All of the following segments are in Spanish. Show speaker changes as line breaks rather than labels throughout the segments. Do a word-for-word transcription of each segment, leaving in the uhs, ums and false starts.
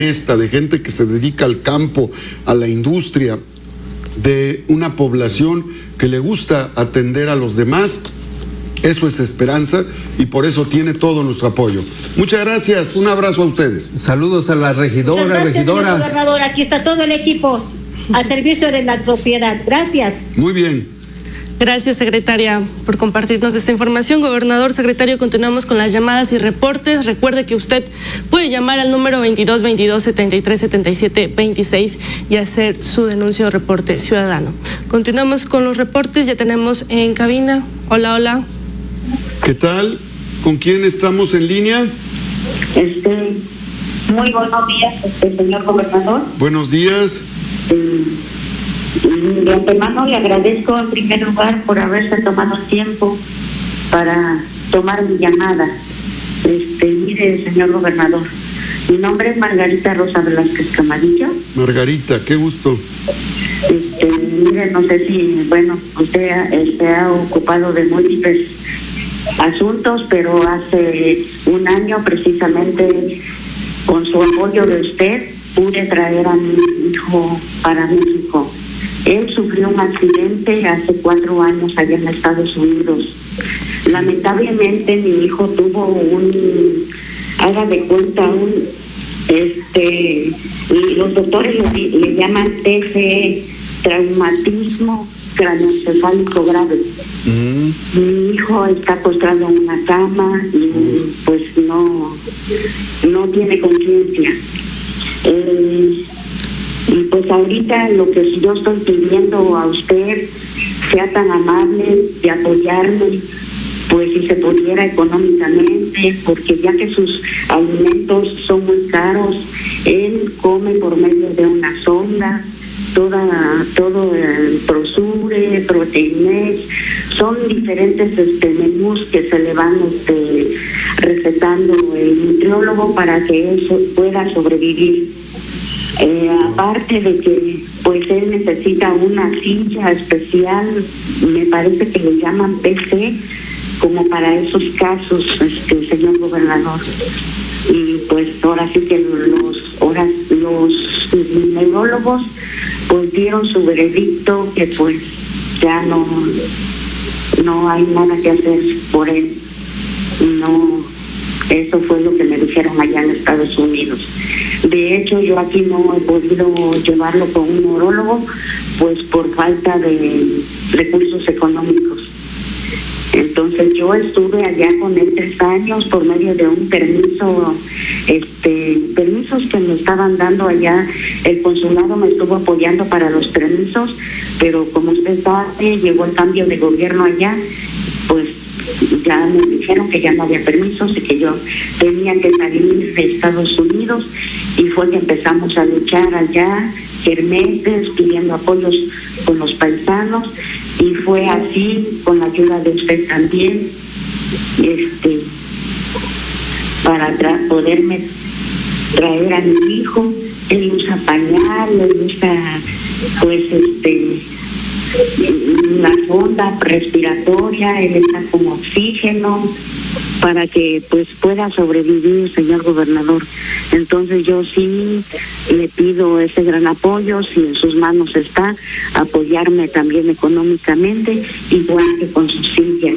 esta, de gente que se dedica al campo, a la industria, de una población que le gusta atender a los demás. Eso es esperanza y por eso tiene todo nuestro apoyo. Muchas gracias, un abrazo a ustedes.
Saludos a la regidora,
Muchas gracias,
regidora.
señor gobernador, aquí está todo el equipo al servicio de la sociedad. Gracias.
Muy bien.
Gracias, secretaria, por compartirnos esta información. Gobernador, secretario, continuamos con las llamadas y reportes. Recuerde que usted puede llamar al número veintidós veintidós setenta y tres setenta y siete veintiséis y hacer su denuncia o reporte ciudadano. Continuamos con los reportes, ya tenemos en cabina. Hola, hola.
¿Qué tal? ¿Con quién estamos en línea?
Este, muy buenos días, este, señor gobernador.
Buenos días.
Eh, De antemano le agradezco en primer lugar por haberse tomado tiempo para tomar mi llamada. Este, mire, señor gobernador, mi nombre es Margarita Rosa Velázquez Camarilla.
Margarita, qué gusto.
Este, mire, no sé si, bueno, usted ha, se ha ocupado de múltiples asuntos, pero hace un año precisamente, con su apoyo de usted, pude traer a mi hijo para México. Él sufrió un accidente hace cuatro años allá en Estados Unidos. Lamentablemente mi hijo tuvo un, haga de cuenta, un, este, y los doctores le, le llaman T C E, traumatismo craneoencefálico grave. Mm. Mi hijo está postrado en una cama y mm. pues no, no tiene conciencia. Eh, Y pues ahorita lo que yo estoy pidiendo a usted, sea tan amable de apoyarme, pues si se pudiera económicamente, porque ya que sus alimentos son muy caros, él come por medio de una sonda, toda, todo el Prosure, Proteinex, son diferentes este, menús que se le van este, recetando el nutriólogo para que él pueda sobrevivir. Eh, aparte de que pues él necesita una silla especial, me parece que le llaman P C, como para esos casos, este señor gobernador. Y pues ahora sí que los ahora los neurólogos pues dieron su veredicto que pues ya no no hay nada que hacer por él. No, eso fue lo que me dijeron allá en Estados Unidos. De hecho, yo aquí no he podido llevarlo con un neurólogo, pues por falta de recursos económicos. Entonces yo estuve allá con él tres años por medio de un permiso, este, permisos que me estaban dando allá. El consulado me estuvo apoyando para los permisos, pero como usted sabe, llegó el cambio de gobierno allá, pues ya me dijeron que ya no había permisos y que yo tenía que salir de Estados Unidos, y fue que empezamos a luchar allá, kermeses, pidiendo apoyos con los paisanos, y fue así con la ayuda de usted también, este, para tra- poderme traer a mi hijo. Él usa pañal, él usa pues este la sonda respiratoria, él está con oxígeno para que pues pueda sobrevivir, señor gobernador. Entonces yo sí le pido ese gran apoyo, si en sus manos está, apoyarme también económicamente, igual que con su silla.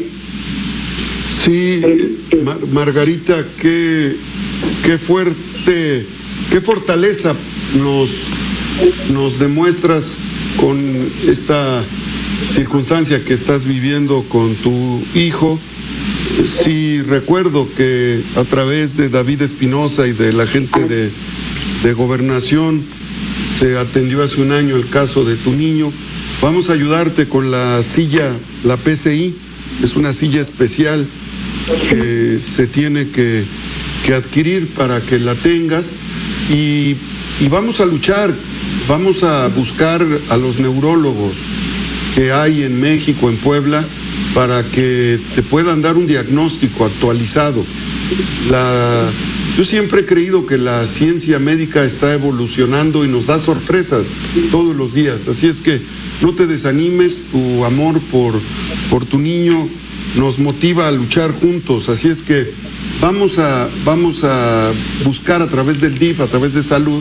Sí,
Este,
Mar- Margarita, qué, qué fuerte, qué fortaleza nos, nos demuestras con esta circunstancia que estás viviendo con tu hijo. Sí, recuerdo que a través de David Espinosa y de la gente de, de Gobernación se atendió hace un año el caso de tu niño. Vamos a ayudarte con la silla, la P C I, es una silla especial que se tiene que, que adquirir para que la tengas, y, y vamos a luchar, vamos a buscar a los neurólogos que hay en México, en Puebla, para que te puedan dar un diagnóstico actualizado. La, yo siempre he creído que la ciencia médica está evolucionando y nos da sorpresas todos los días, así es que no te desanimes, tu amor por, por tu niño nos motiva a luchar juntos, así es que vamos a, vamos a buscar a través del D I F, a través de salud,